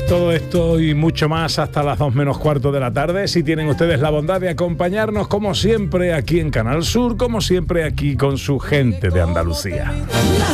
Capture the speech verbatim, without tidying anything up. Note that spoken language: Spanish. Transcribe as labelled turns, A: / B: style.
A: Pues todo esto y mucho más hasta las dos menos cuarto de la tarde. Si tienen ustedes la bondad de acompañarnos, como siempre, aquí en Canal Sur, como siempre, aquí con su gente de Andalucía.